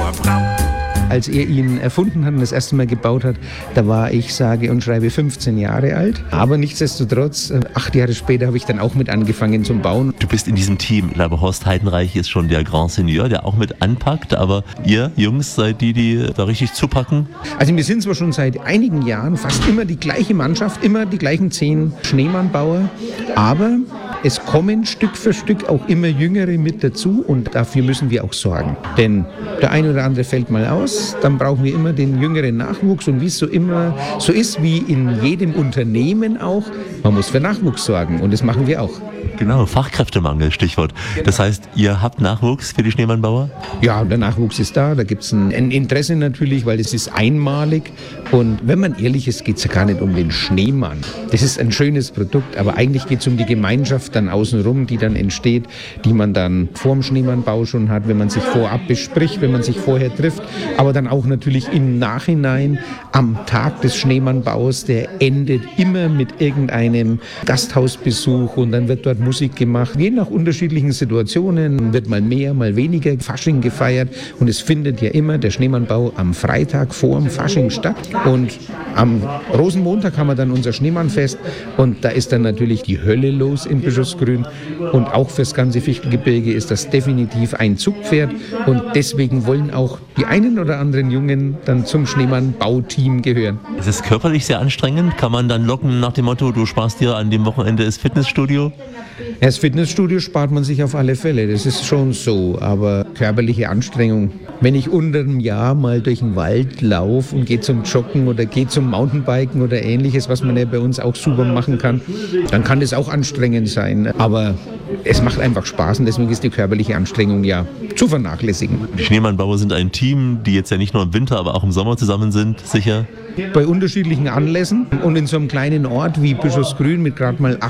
Frau. Als er ihn erfunden hat und das erste Mal gebaut hat, da war ich, sage und schreibe, 15 Jahre alt. Aber nichtsdestotrotz, 8 Jahre später habe ich dann auch mit angefangen zum Bauen. Du bist in diesem Team. Ich glaube, Horst Heidenreich ist schon der Grand Senior, der auch mit anpackt. Aber ihr Jungs seid die da richtig zupacken? Also wir sind zwar schon seit einigen Jahren fast immer die gleiche Mannschaft, immer die gleichen 10 Schneemannbauer. Aber es kommen Stück für Stück auch immer Jüngere mit dazu und dafür müssen wir auch sorgen. Denn der eine oder andere fällt mal aus, dann brauchen wir immer den jüngeren Nachwuchs und wie es so immer so ist, wie in jedem Unternehmen auch, man muss für Nachwuchs sorgen und das machen wir auch. Genau, Fachkräftemangel, Stichwort. Das heißt, ihr habt Nachwuchs für die Schneemannbauer? Ja, der Nachwuchs ist da gibt es ein Interesse natürlich, weil es ist einmalig und wenn man ehrlich ist, geht es ja gar nicht um den Schneemann. Das ist ein schönes Produkt, aber eigentlich geht es um die Gemeinschaft dann außenrum, die dann entsteht, die man dann vor dem Schneemannbau schon hat, wenn man sich vorab bespricht, wenn man sich vorher trifft, aber dann auch natürlich im Nachhinein am Tag des Schneemannbaus, der endet immer mit irgendeinem Gasthausbesuch und dann wird dort Musik gemacht. Je nach unterschiedlichen Situationen wird mal mehr, mal weniger Fasching gefeiert und es findet ja immer der Schneemannbau am Freitag vor dem Fasching statt und am Rosenmontag haben wir dann unser Schneemannfest und da ist dann natürlich die Hölle los in Bischofsgrün und auch fürs ganze Fichtelgebirge ist das definitiv ein Zugpferd und deswegen wollen auch die einen oder anderen Jungen dann zum Schneemannbauteam gehören. Ist es körperlich sehr anstrengend? Kann man dann locken nach dem Motto, du sparst dir an dem Wochenende das Fitnessstudio? Das Fitnessstudio spart man sich auf alle Fälle, das ist schon so, aber körperliche Anstrengung. Wenn ich unter einem Jahr mal durch den Wald laufe und gehe zum Joggen oder gehe zum Mountainbiken oder ähnliches, was man ja bei uns auch super machen kann, dann kann das auch anstrengend sein. Aber es macht einfach Spaß und deswegen ist die körperliche Anstrengung ja zu vernachlässigen. Die Schneemannbauer sind ein Team, die jetzt ja nicht nur im Winter, aber auch im Sommer zusammen sind, sicher? Bei unterschiedlichen Anlässen und in so einem kleinen Ort wie Bischofsgrün mit gerade mal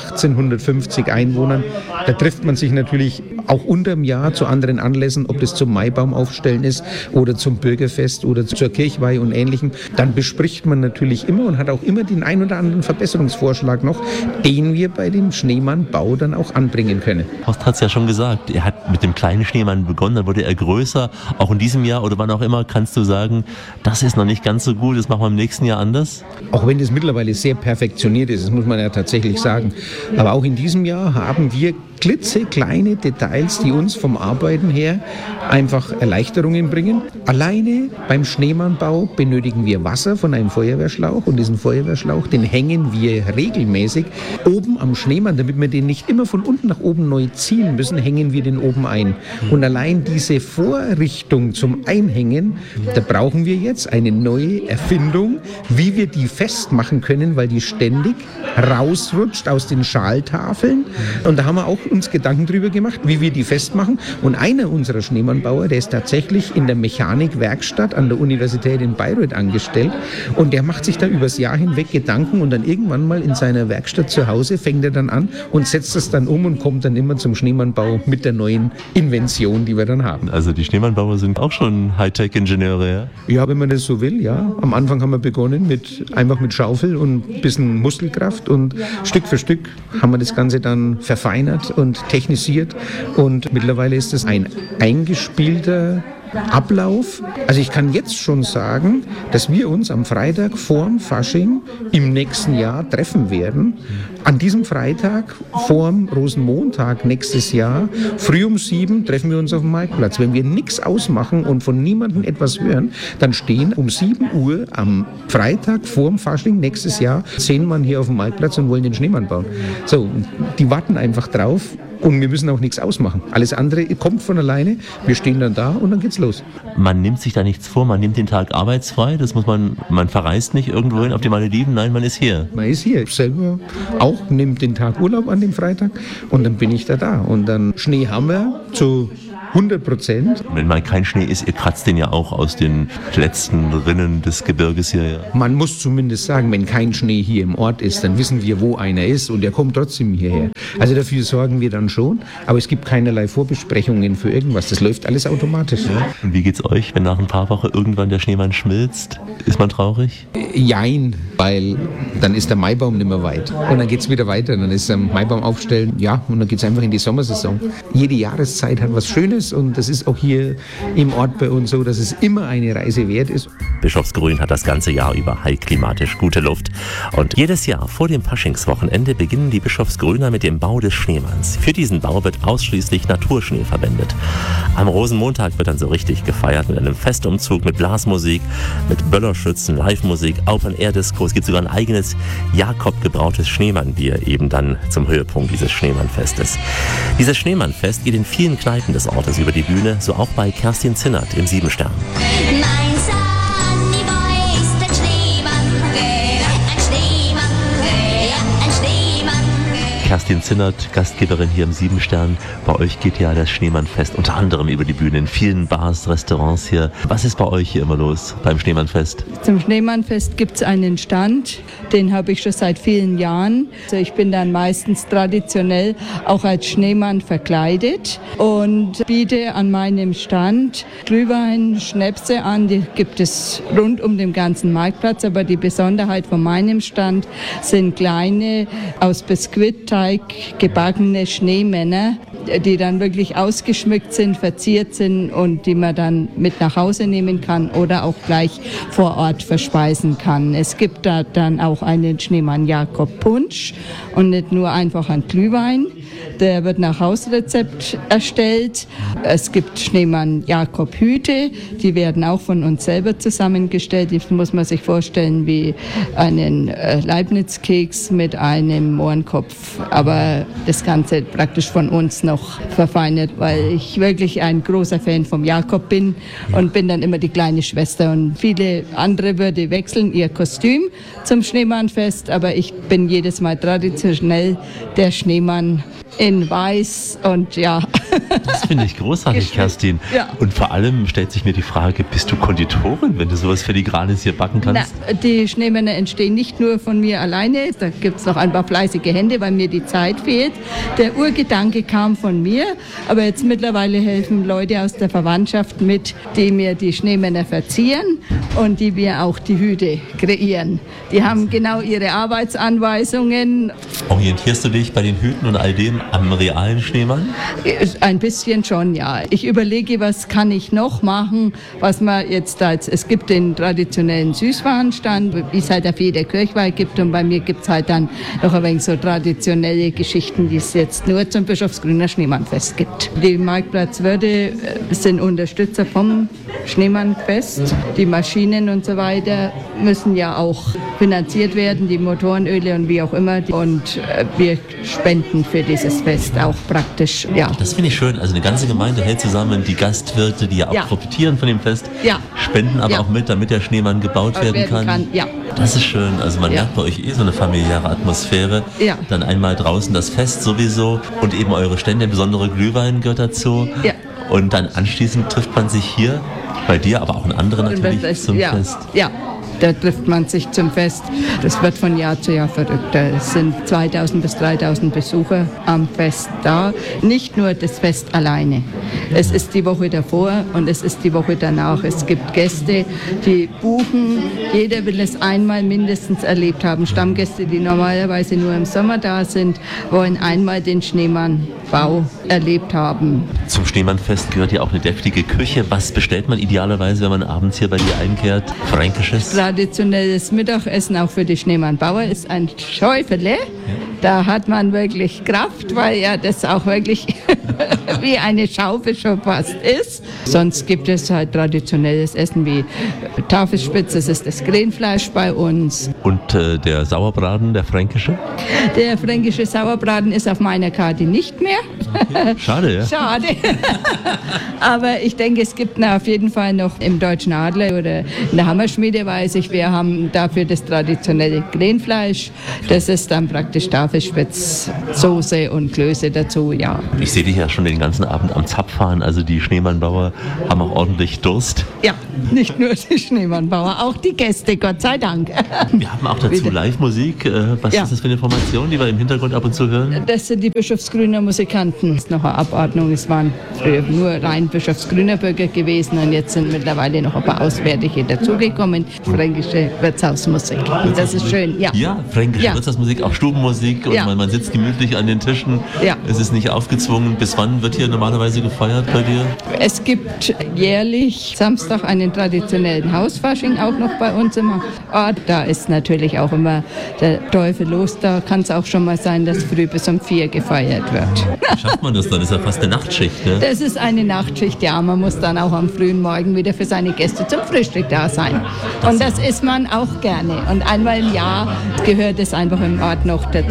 1850 Einwohnern, da trifft man sich natürlich auch unterm Jahr zu anderen Anlässen, ob das zum Maibaum aufstellen ist oder zum Bürgerfest oder zur Kirchweih und Ähnlichem. Dann bespricht man natürlich immer und hat auch immer den ein oder anderen Verbesserungsvorschlag noch, den wir bei dem Schneemannbau dann auch anbringen können. Horst hat es ja schon gesagt, er hat mit dem kleinen Schneemann begonnen, dann wurde er größer. Auch in diesem Jahr oder wann auch immer kannst du sagen, das ist noch nicht ganz so gut, das machen wir im nächsten Jahr anders? Auch wenn das mittlerweile sehr perfektioniert ist, das muss man ja tatsächlich sagen. Aber auch in diesem Jahr haben wir klitzekleine Details, die uns vom Arbeiten her einfach Erleichterungen bringen. Alleine beim Schneemannbau benötigen wir Wasser von einem Feuerwehrschlauch und diesen Feuerwehrschlauch, den hängen wir regelmäßig oben am Schneemann, damit wir den nicht immer von unten nach oben neu ziehen müssen, hängen wir den oben ein. Und allein diese Vorrichtung zum Einhängen, da brauchen wir jetzt eine neue Erfindung, wie wir die festmachen können, weil die ständig rausrutscht aus den Schaltafeln. Und da haben wir auch uns Gedanken drüber gemacht, wie wir die festmachen. Und einer unserer Schneemannbauer, der ist tatsächlich in der Mechanikwerkstatt an der Universität in Bayreuth angestellt und der macht sich da übers Jahr hinweg Gedanken und dann irgendwann mal in seiner Werkstatt zu Hause fängt er dann an und setzt es dann um und kommt dann immer zum Schneemannbau mit der neuen Invention, die wir dann haben. Also die Schneemannbauer sind auch schon Hightech-Ingenieure, ja? Ja, wenn man das so will, ja. Am Anfang haben wir begonnen einfach mit Schaufel und ein bisschen Muskelkraft und Stück für Stück haben wir das Ganze dann verfeinert und technisiert und mittlerweile ist es ein eingespielter Ablauf. Also ich kann jetzt schon sagen, dass wir uns am Freitag vorm Fasching im nächsten Jahr treffen werden. An diesem Freitag vorm Rosenmontag nächstes Jahr, früh um 7 treffen wir uns auf dem Marktplatz. Wenn wir nichts ausmachen und von niemandem etwas hören, dann stehen um 7 Uhr am Freitag vorm Fasching nächstes Jahr 10 Mann hier auf dem Marktplatz und wollen den Schneemann bauen. So, die warten einfach drauf. Und wir müssen auch nichts ausmachen. Alles andere kommt von alleine. Wir stehen dann da und dann geht's los. Man nimmt sich da nichts vor, man nimmt den Tag arbeitsfrei. Das muss man verreist nicht irgendwo hin auf die Malediven. Nein, man ist hier. Man ist hier. Ich selber auch nimmt den Tag Urlaub an dem Freitag und dann bin ich da. Und dann Schnee haben wir zu 100%. Wenn mal kein Schnee ist, ihr kratzt den ja auch aus den letzten Rinnen des Gebirges hier. Ja. Man muss zumindest sagen, wenn kein Schnee hier im Ort ist, dann wissen wir, wo einer ist und der kommt trotzdem hierher. Also dafür sorgen wir dann schon, aber es gibt keinerlei Vorbesprechungen für irgendwas. Das läuft alles automatisch. Ja. Und wie geht's euch, wenn nach ein paar Wochen irgendwann der Schneemann schmilzt? Ist man traurig? Jein, weil dann ist der Maibaum nicht mehr weit. Und dann geht's wieder weiter. Dann ist der Maibaum aufstellen, ja, und dann geht's einfach in die Sommersaison. Jede Jahreszeit hat was Schönes Schönes und das ist auch hier im Ort bei uns so, dass es immer eine Reise wert ist. Bischofsgrün hat das ganze Jahr über heilklimatisch gute Luft. Und jedes Jahr vor dem Faschingswochenende beginnen die Bischofsgrüner mit dem Bau des Schneemanns. Für diesen Bau wird ausschließlich Naturschnee verwendet. Am Rosenmontag wird dann so richtig gefeiert mit einem Festumzug, mit Blasmusik, mit Böllerschützen, Live-Musik, Open-Air-Disco. Es gibt sogar ein eigenes Jakob gebrautes Schneemannbier eben dann zum Höhepunkt dieses Schneemannfestes. Dieses Schneemannfest geht in vielen Kneipen des Ortes über die Bühne, so auch bei Kerstin Zinnert im Siebenstern. Kerstin Zinnert, Gastgeberin hier im Siebenstern. Bei euch geht ja das Schneemannfest unter anderem über die Bühne in vielen Bars, Restaurants hier. Was ist bei euch hier immer los beim Schneemannfest? Zum Schneemannfest gibt es einen Stand, den habe ich schon seit vielen Jahren. Also ich bin dann meistens traditionell auch als Schneemann verkleidet und biete an meinem Stand Glühwein, Schnäpse an. Die gibt es rund um den ganzen Marktplatz, aber die Besonderheit von meinem Stand sind kleine aus Biskuitteig gebackene Schneemänner, die dann wirklich ausgeschmückt sind, verziert sind und die man dann mit nach Hause nehmen kann oder auch gleich vor Ort verspeisen kann. Es gibt da dann auch einen Schneemann Jakob Punsch und nicht nur einfach ein Glühwein. Der wird nach Hausrezept erstellt. Es gibt Schneemann Jakob Hüte, die werden auch von uns selber zusammengestellt. Die muss man sich vorstellen wie einen Leibniz-Keks mit einem Mohrenkopf. Aber das Ganze praktisch von uns noch verfeinert, weil ich wirklich ein großer Fan vom Jakob bin und bin dann immer die kleine Schwester. Und viele andere würde wechseln ihr Kostüm zum Schneemannfest, aber ich bin jedes Mal traditionell der Schneemann in weiß und ja. Das finde ich großartig, Kerstin. Ja. Und vor allem stellt sich mir die Frage, bist du Konditorin, wenn du sowas Filigranes hier backen kannst? Na, die Schneemänner entstehen nicht nur von mir alleine, da gibt es noch ein paar fleißige Hände, weil mir die Zeit fehlt. Der Urgedanke kam von mir, aber jetzt mittlerweile helfen Leute aus der Verwandtschaft mit, die mir die Schneemänner verzieren und die mir auch die Hüte kreieren. Die haben genau ihre Arbeitsanweisungen. Orientierst du dich bei den Hüten und all dem am realen Schneemann? Ein bisschen schon, ja. Ich überlege, was kann ich noch machen, was man jetzt da jetzt, es gibt den traditionellen Süßwarenstand, wie es halt auf jeder Kirchweih gibt und bei mir gibt es halt dann noch ein wenig so traditionelle Geschichten, die es jetzt nur zum Bischofsgrüner Schneemannfest gibt. Die Marktplatzwirte sind Unterstützer vom Schneemannfest. Die Maschinen und so weiter müssen ja auch finanziert werden, die Motorenöle und wie auch immer. Und wir spenden für dieses Fest auch praktisch, ja. Das finde ich schön. Also eine ganze Gemeinde hält zusammen, die Gastwirte, die ja auch profitieren von dem Fest, spenden aber auch mit, damit der Schneemann gebaut werden kann. Ja. Das ist schön. Also man merkt bei euch so eine familiäre Atmosphäre. Ja. Dann einmal draußen das Fest sowieso und eben eure Stände, besondere Glühwein gehört dazu. Ja. Und dann anschließend trifft man sich hier, bei dir, aber auch in anderen natürlich, zum Fest. Ja. Da trifft man sich zum Fest. Das wird von Jahr zu Jahr verrückter. Es sind 2.000 bis 3.000 Besucher am Fest da. Nicht nur das Fest alleine. Es ist die Woche davor und es ist die Woche danach. Es gibt Gäste, die buchen. Jeder will es einmal mindestens erlebt haben. Stammgäste, die normalerweise nur im Sommer da sind, wollen einmal den Schneemannbau erlebt haben. Zum Schneemannfest gehört ja auch eine deftige Küche. Was bestellt man idealerweise, wenn man abends hier bei dir einkehrt? Fränkisches? Traditionelles Mittagessen auch für die Schneemannbauer ist ein Schäufele. Ja. Da hat man wirklich Kraft, weil ja das auch wirklich wie eine Schaufel schon fast ist. Sonst gibt es halt traditionelles Essen wie Tafelspitz, das ist das Krähenfleisch bei uns. Und der Sauerbraten, der fränkische? Der fränkische Sauerbraten ist auf meiner Karte nicht mehr. Okay. Schade, ja? Schade. Aber ich denke, es gibt auf jeden Fall noch im Deutschen Adler oder in der Hammerschmiede, weiß ich, wir haben dafür das traditionelle Krähenfleisch. Das ist dann praktisch Tafelspitz, Soße und Klöße dazu, ja. Ich sehe dich ja schon den ganzen Abend am Zapf fahren, also die Schneemannbauer haben auch ordentlich Durst. Ja, nicht nur die Schneemannbauer, auch die Gäste, Gott sei Dank. Wir haben auch dazu Live-Musik. Was ist das für eine Formation, die wir im Hintergrund ab und zu hören? Das sind die Bischofsgrüner Musikanten. Das ist noch eine Abordnung. Es waren früher nur rein Bischofsgrüner Bürger gewesen und jetzt sind mittlerweile noch ein paar Auswärtige dazugekommen. Fränkische Wirtshausmusik. Und das ist schön, ja. Ja, fränkische Wirtshausmusik, auch Stubenmusik. Live-Musik und man sitzt gemütlich an den Tischen. Ja. Es ist nicht aufgezwungen. Bis wann wird hier normalerweise gefeiert bei dir? Es gibt jährlich Samstag einen traditionellen Hausfasching auch noch bei uns im Ort. Da ist natürlich auch immer der Teufel los. Da kann es auch schon mal sein, dass früh bis um 4 gefeiert wird. Wie schafft man das dann? Das ist ja fast eine Nachtschicht, ne? Das ist eine Nachtschicht, ja. Man muss dann auch am frühen Morgen wieder für seine Gäste zum Frühstück da sein. Und das isst man auch gerne. Und einmal im Jahr gehört es einfach im Ort noch